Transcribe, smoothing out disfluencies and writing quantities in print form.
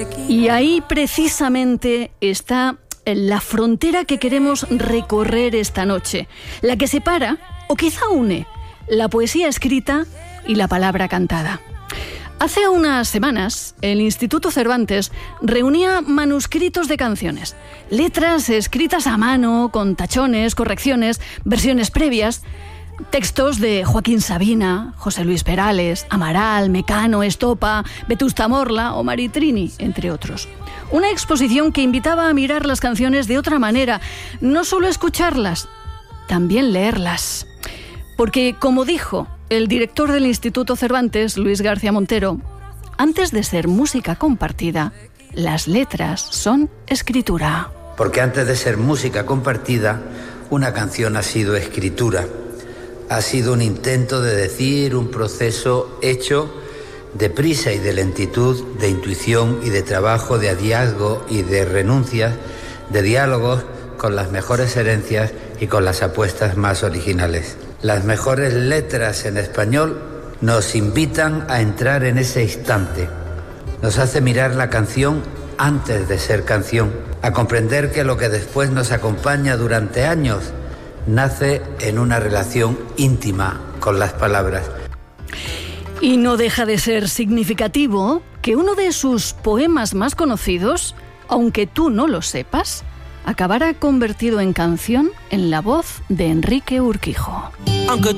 Y ahí precisamente está la frontera que queremos recorrer esta noche, la que separa, o quizá une, la poesía escrita y la palabra cantada. Hace unas semanas, el Instituto Cervantes reunía manuscritos de canciones, letras escritas a mano, con tachones, correcciones, versiones previas, textos de Joaquín Sabina, José Luis Perales, Amaral, Mecano, Estopa, Vetusta Morla o Maritrini, entre otros. Una exposición que invitaba a mirar las canciones de otra manera, no solo escucharlas, también leerlas. Porque, como dijo el director del Instituto Cervantes, Luis García Montero, antes de ser música compartida, las letras son escritura. Porque antes de ser música compartida, una canción ha sido escritura. Ha sido un intento de decir, un proceso hecho de prisa y de lentitud, de intuición y de trabajo, de hallazgo y de renuncias, de diálogos con las mejores herencias y con las apuestas más originales. Las mejores letras en español nos invitan a entrar en ese instante. Nos hace mirar la canción antes de ser canción, a comprender que lo que después nos acompaña durante años nace en una relación íntima con las palabras. Y no deja de ser significativo que uno de sus poemas más conocidos, aunque tú no lo sepas, acabará convertido en canción en la voz de Enrique Urquijo. Aunque